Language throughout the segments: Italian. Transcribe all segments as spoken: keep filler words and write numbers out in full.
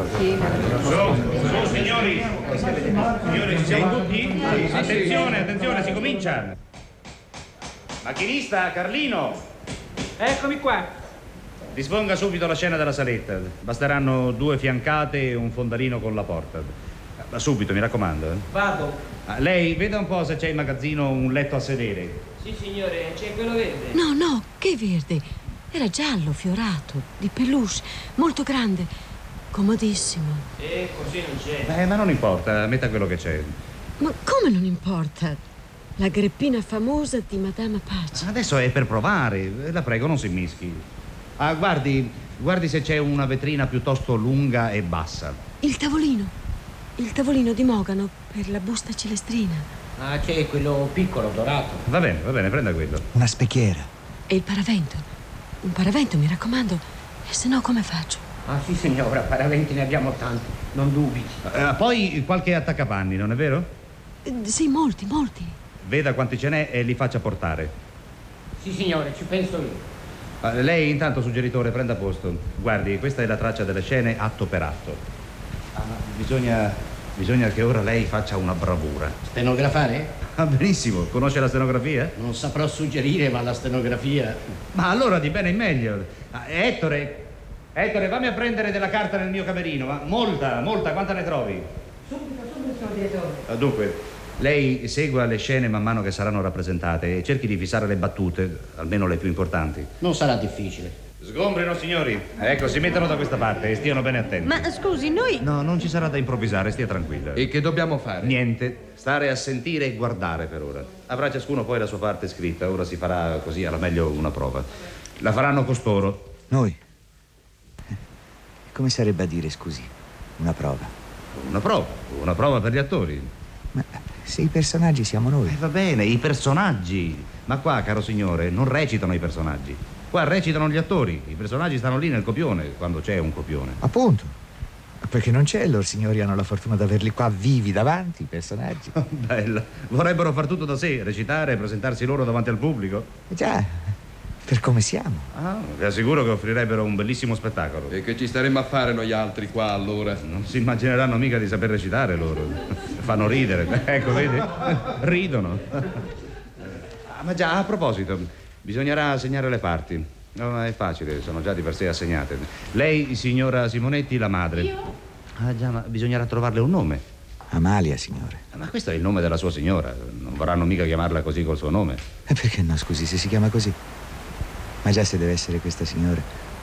Su, su, signori. Signori, ci siamo tutti? Attenzione, attenzione, si comincia. Macchinista, Carlino. Eccomi qua. Disponga subito la scena della saletta. Basteranno due fiancate e un fondalino con la porta. Ma subito, mi raccomando. Eh. Vado. Ah, lei veda un po' se c'è in magazzino un letto a sedere. Sì, signore, c'è quello verde. No, no, che verde? Era giallo, fiorato, di peluche, molto grande, comodissimo. E così non c'è. Eh, ma non importa, metta quello che c'è. Ma come non importa? La greppina famosa di Madame Apache. Adesso è per provare, la prego, non si mischi. Ah, guardi, guardi se c'è una vetrina piuttosto lunga e bassa. Il tavolino, il tavolino di Mogano per la busta cilestrina. Ah, c'è quello piccolo, dorato. Va bene, va bene, prenda quello. Una specchiera. E il paravento. Un paravento, mi raccomando. E se no, come faccio? Ah, sì, signora, paraventi ne abbiamo tanti, non dubiti. Eh, poi qualche attaccapanni, non è vero? Eh, sì, molti, molti. Veda quanti ce n'è e li faccia portare. Sì, signore, ci penso io. Eh, lei intanto, suggeritore, prenda posto. Guardi, questa è la traccia delle scene atto per atto. Ah, ma bisogna, bisogna che ora lei faccia una bravura. Stenografare? Ah, benissimo. Conosce la stenografia? Non saprò suggerire, ma la stenografia... Ma allora di bene in meglio. Ah, Ettore, Ettore, fammi a prendere della carta nel mio camerino. Ma molta, molta, quanta ne trovi? Subito, subito, signor direttore. Ah, dunque, lei segua le scene man mano che saranno rappresentate e cerchi di fissare le battute, almeno le più importanti. Non sarà difficile. Sgombrino, signori. Ecco, si mettano da questa parte e stiano bene attenti. Ma scusi, noi... No, non ci sarà da improvvisare, stia tranquilla. E che dobbiamo fare? Niente, stare a sentire e guardare per ora. Avrà ciascuno poi la sua parte scritta, ora si farà così alla meglio una prova. La faranno costoro. Noi? Come sarebbe a dire, scusi, una prova? Una prova, una prova per gli attori. Ma se i personaggi siamo noi. Eh, va bene, i personaggi. Ma qua, caro signore, non recitano i personaggi. Qua recitano gli attori. I personaggi stanno lì nel copione, quando c'è un copione. Appunto. Perché non c'è, loro signori hanno la fortuna di averli qua vivi davanti, i personaggi. Oh, bella. Vorrebbero far tutto da sé, recitare e presentarsi loro davanti al pubblico. Eh già, per come siamo. Ah, vi assicuro che offrirebbero un bellissimo spettacolo. E che ci staremmo a fare noi altri qua allora? Non si immagineranno mica di saper recitare loro. Fanno ridere. Ecco, vedi? Ridono. Ah, ma già, a proposito, bisognerà segnare le parti. No, ma è facile, sono già di per sé assegnate. Lei, signora Simonetti, la madre. Io? Ah già, ma bisognerà trovarle un nome. Amalia, signore. Ma questo è il nome della sua signora. Non vorranno mica chiamarla così col suo nome. E perché no, scusi, se si chiama così? Ma già se deve essere questa signora.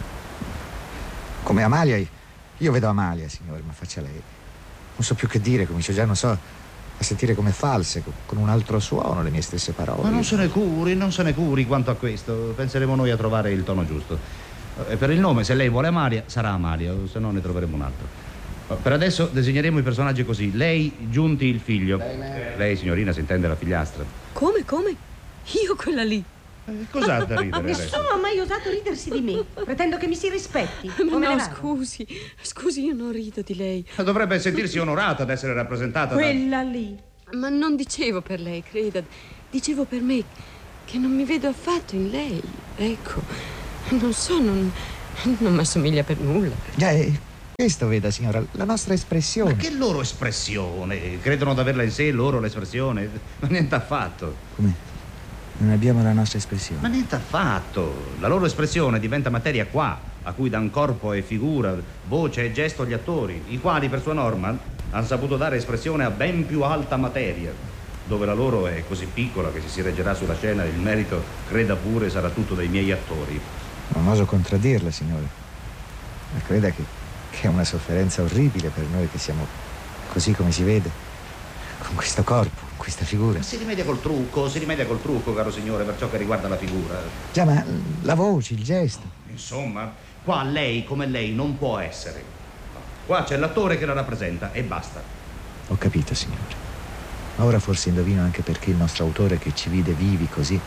Come Amalia, io vedo Amalia, signore, ma faccia lei. Non so più che dire, comincio già, non so, a sentire come false, con un altro suono, le mie stesse parole. Ma non se ne curi, non se ne curi quanto a questo. Penseremo noi a trovare il tono giusto. E per il nome, se lei vuole Amalia, sarà Amalia, se no ne troveremo un altro. Per adesso disegneremo i personaggi così. Lei, Giunti, il figlio. Bene. Lei, signorina, si intende la figliastra. Come, come? Io quella lì. Eh, cos'ha da ridere adesso? Nessuno ha mai osato ridersi di me. Pretendo che mi si rispetti. Ma Come no, ne vado? scusi, scusi, io non rido di lei. Dovrebbe sentirsi onorata ad essere rappresentata Quella lì. Ma non dicevo per lei, creda. Dicevo per me, che non mi vedo affatto in lei. Ecco, non so, non, non mi assomiglia per nulla. Già, è questo, veda, signora, la nostra da... espressione. Ma che loro espressione? Credono di averla in sé loro l'espressione? Ma niente affatto. Come? Non abbiamo la nostra espressione. Ma niente affatto. La loro espressione diventa materia qua, a cui dan corpo e figura, voce e gesto agli attori, i quali per sua norma hanno saputo dare espressione a ben più alta materia. Dove la loro è così piccola che se si reggerà sulla scena, il merito, creda pure, sarà tutto dei miei attori. Non oso contraddirla, signore. Ma creda che, che è una sofferenza orribile per noi che siamo così come si vede, con questo corpo, questa figura. Ma si rimedia col trucco, si rimedia col trucco, caro signore, per ciò che riguarda la figura. Già, ma la voce, il gesto. Insomma, qua lei come lei non può essere. Qua c'è l'attore che la rappresenta e basta. Ho capito, signore. Ma ora forse indovino anche perché il nostro autore, che ci vide vivi così,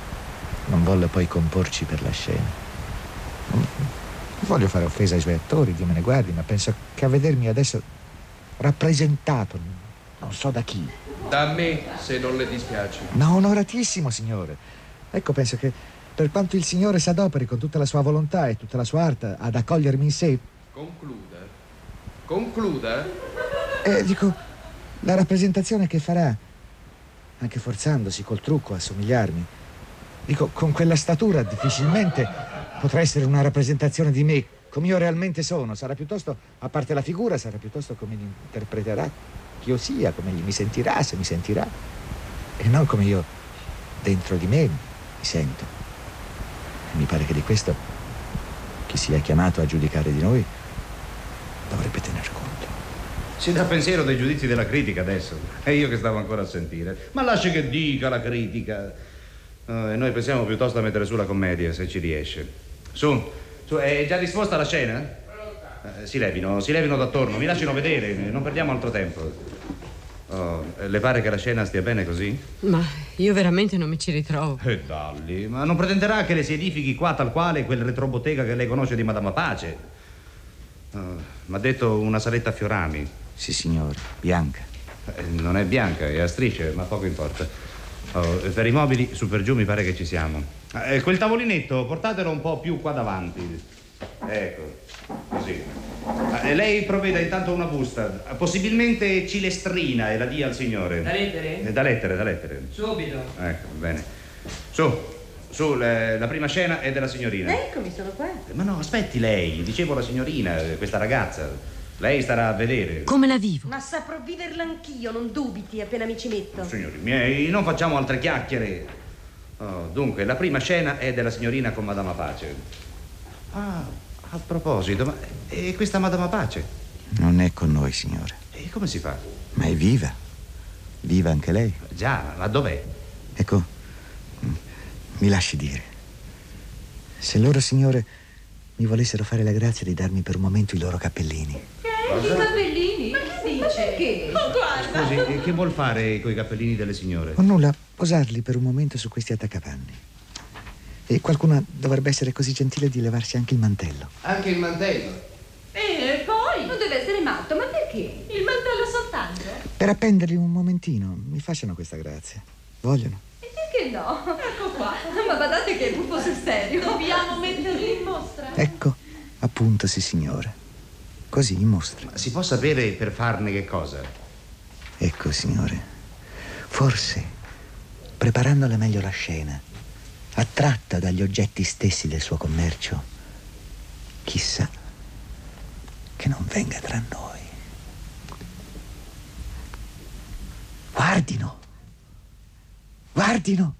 non volle poi comporci per la scena. Non voglio fare offesa ai suoi attori, Dio me ne guardi, ma penso che a vedermi adesso rappresentato, non so da chi. Da me, se non le dispiace. Ma onoratissimo, signore. Ecco, penso che per quanto il Signore s'adoperi con tutta la sua volontà e tutta la sua arte ad accogliermi in sé, Concluda. Concluda. Eh, dico, la rappresentazione che farà, anche forzandosi col trucco a somigliarmi, dico, con quella statura difficilmente potrà essere una rappresentazione di me come io realmente sono. Sarà piuttosto, a parte la figura, sarà piuttosto come mi interpreterà che io sia, come mi sentirà, se mi sentirà, e non come io dentro di me mi sento. E mi pare che di questo chi sia chiamato a giudicare di noi dovrebbe tener conto. Si dà pensiero dei giudizi della critica adesso. E io che stavo ancora a sentire. Ma lascia che dica la critica. Uh, e noi pensiamo piuttosto a mettere su la commedia, se ci riesce. Su, su, è già disposta la scena? Uh, si levino, si levino d'attorno, mi lasciano vedere, non perdiamo altro tempo. Oh, le pare che la scena stia bene così? Ma io veramente non mi ci ritrovo. E dalli, ma non pretenderà che le si edifichi qua tal quale quel retrobottega che lei conosce di Madama Pace? Uh, m'ha detto una saletta a fiorami. Sì, signore, bianca. Eh, non è bianca, è a strisce, ma poco importa. Oh, per i mobili, su per giù mi pare che ci siamo. Eh, quel tavolinetto, portatelo un po' più qua davanti. Ecco, così. Eh, lei provveda intanto una busta, possibilmente cilestrina, e la dia al signore. Da lettere? Eh, da lettere, da lettere. Subito. Ecco, bene. Su, su, le, la prima scena è della signorina. Eccomi, sono qua. Ma no, aspetti lei, dicevo la signorina, questa ragazza. Lei starà a vedere. Come la vivo? Ma saprò viverla anch'io, non dubiti appena mi ci metto. Signori miei, non facciamo altre chiacchiere. Oh, dunque, la prima scena è della signorina con Madama Pace. Ah, a proposito, ma e questa Madama Pace? Non è con noi, signore. E come si fa? Ma è viva. Viva anche lei. Già, ma dov'è? Ecco, mi lasci dire. Se loro, signore, mi volessero fare la grazia di darmi per un momento i loro cappellini. I cappellini? Ma che dice? Che? Oh, guarda! Scusi, e che vuol fare coi cappellini delle signore? O nulla, posarli per un momento su questi attaccapanni. E qualcuno dovrebbe essere così gentile di levarsi anche il mantello. Anche il mantello. E poi? Non deve essere matto, ma perché? Il mantello soltanto? Per appenderli un momentino, mi facciano questa grazia. Vogliono? E perché no? Ecco qua. Ma badate che è buffo sul serio. Dobbiamo metterli in mostra. Ecco, appunto, sì, signore. Così, in mostra. Si può sapere per farne che cosa? Ecco, signore. Forse, preparandola meglio la scena, attratta dagli oggetti stessi del suo commercio, chissà che non venga tra noi. Guardino! Guardino!